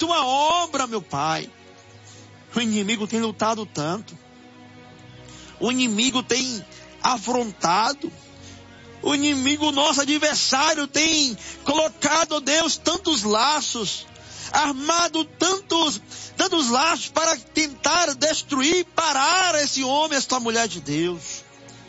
tua obra, meu Pai. O inimigo tem lutado tanto. O inimigo tem afrontado. O inimigo, nosso adversário, tem colocado, ó Deus, tantos laços, armado tantos laços para tentar destruir, parar esse homem, esta mulher de Deus.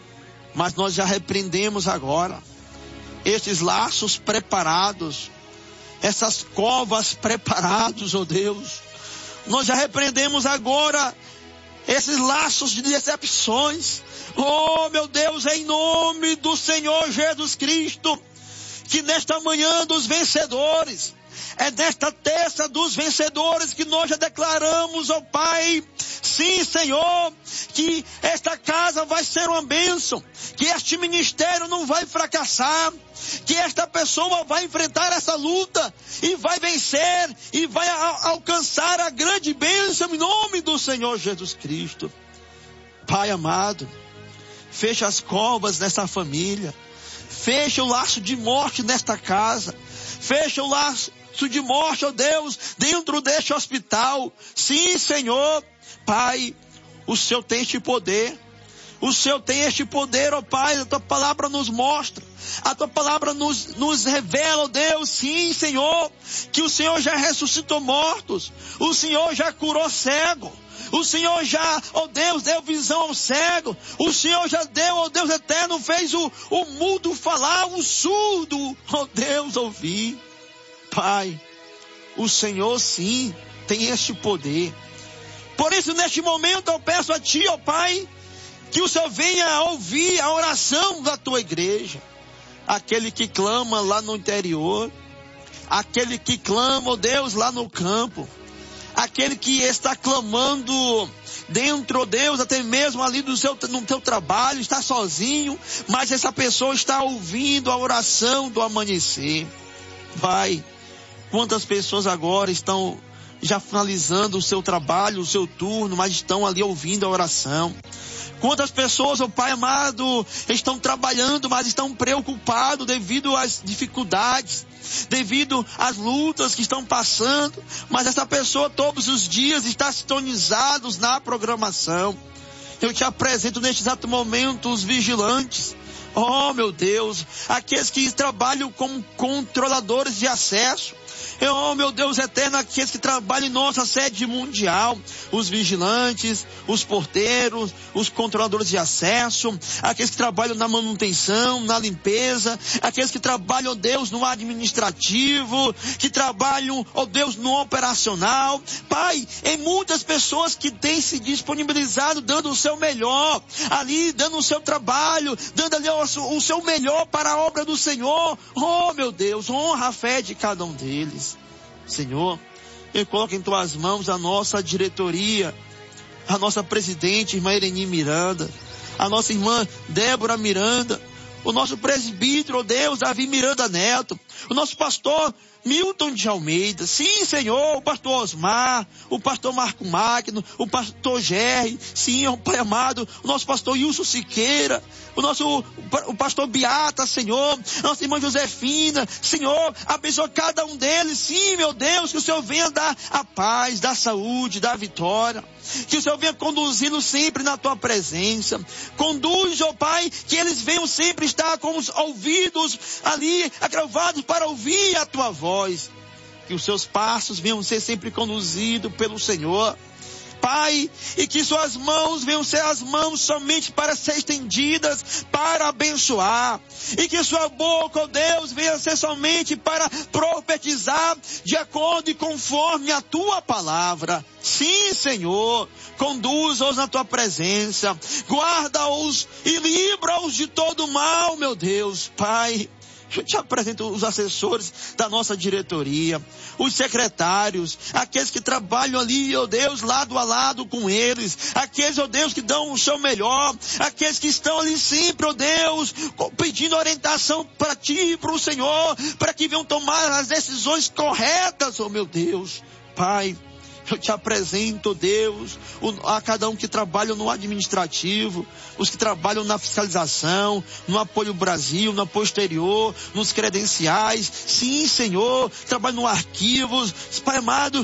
Mas nós já repreendemos agora esses laços preparados, essas covas preparadas, ó Deus. Nós já repreendemos agora esses laços de decepções. Oh, meu Deus, em nome do Senhor Jesus Cristo, que nesta manhã dos vencedores, é nesta terça dos vencedores que nós já declaramos, ó Pai, sim, Senhor, que esta casa vai ser uma bênção, que este ministério não vai fracassar, que esta pessoa vai enfrentar essa luta e vai vencer e vai alcançar a grande bênção em nome do Senhor Jesus Cristo. Pai amado, fecha as covas nessa família, fecha o laço de morte nesta casa, fecha o laço de morte, ó Deus, dentro deste hospital. Sim, Senhor, Pai, o Senhor tem este poder. O Senhor tem este poder, ó Pai, a Tua palavra nos mostra, a Tua palavra nos revela, ó Deus, sim, Senhor, que o Senhor já ressuscitou mortos, o Senhor já curou cego, o Senhor já, ó Deus, deu visão ao cego, o Senhor já deu, ó Deus eterno, fez o mudo falar, o surdo, ó Deus, ouvir. Pai, o Senhor sim tem este poder. Por isso, neste momento, eu peço a Ti, ó Pai, que o Senhor venha ouvir a oração da Tua igreja. Aquele que clama lá no interior, aquele que clama, ó Deus, lá no campo, aquele que está clamando dentro, ó Deus, até mesmo ali no teu trabalho, está sozinho, mas essa pessoa está ouvindo a oração do amanhecer. Pai, quantas pessoas agora estão já finalizando o seu trabalho, o seu turno, mas estão ali ouvindo a oração. Quantas pessoas, ó Pai amado, estão trabalhando, mas estão preocupados devido às dificuldades, devido às lutas que estão passando, mas essa pessoa todos os dias está sintonizada na programação. Eu te apresento neste exato momento os vigilantes. Oh, meu Deus, aqueles que trabalham como controladores de acesso. Oh, meu Deus eterno, aqueles que trabalham em nossa sede mundial, os vigilantes, os porteiros, os controladores de acesso, aqueles que trabalham na manutenção, na limpeza, aqueles que trabalham, oh Deus, no administrativo, que trabalham, oh Deus, no operacional. Pai, em muitas pessoas que têm se disponibilizado, dando o seu melhor, ali, dando o seu trabalho, dando ali o seu melhor para a obra do Senhor. Oh, meu Deus, honra a fé de cada um deles. Senhor, eu coloco em Tuas mãos a nossa diretoria, a nossa presidente, irmã Ireni Miranda, a nossa irmã Débora Miranda, o nosso presbítero, oh Deus, Davi Miranda Neto, o nosso pastor Milton de Almeida, sim, Senhor, o pastor Osmar, o pastor Marco Magno, o pastor Gerry, sim, oh Pai amado, o nosso pastor Wilson Siqueira, o pastor Beata, Senhor, nossa irmã Josefina, Senhor, abençoa cada um deles, sim, meu Deus, que o Senhor venha dar a paz, dar a saúde, dar a vitória, que o Senhor venha conduzindo sempre na Tua presença, conduz, ó Pai, que eles venham sempre estar com os ouvidos ali, agravados para ouvir a Tua voz, que os seus passos venham ser sempre conduzidos pelo Senhor, Pai, e que Suas mãos venham ser as mãos somente para ser estendidas, para abençoar, e que Sua boca, ó Deus, venha ser somente para profetizar de acordo e conforme a Tua palavra. Sim, Senhor, conduza-os na Tua presença, guarda-os e livra-os de todo mal, meu Deus, Pai. Eu te apresento os assessores da nossa diretoria, os secretários, aqueles que trabalham ali, ó Deus, lado a lado com eles, aqueles, ó Deus, que dão o seu melhor, aqueles que estão ali sempre, ó Deus, pedindo orientação para Ti e para o Senhor, para que venham tomar as decisões corretas, ó meu Deus, Pai. Eu te apresento, Deus, a cada um que trabalha no administrativo, os que trabalham na fiscalização, no apoio Brasil, no apoio exterior, nos credenciais. Sim, Senhor, trabalham no arquivos. Pai amado,